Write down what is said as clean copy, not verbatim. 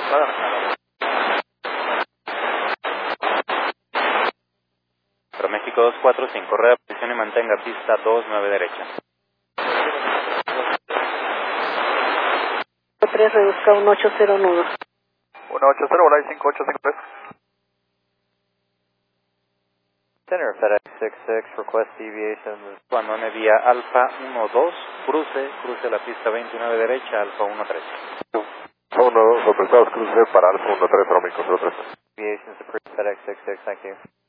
México 245, correa de posición y mantenga pista 29 derecha. 3 reduzca 180 nudo. 180, volá 5853. Center FedEx 66, request deviation. Abandone vía Alfa 12, cruce la pista 29 derecha, Alfa 13. 1-2, apretados, cruce para Alfa 13, Romeo, control 3. Deviation is approved, FedEx 66, thank you.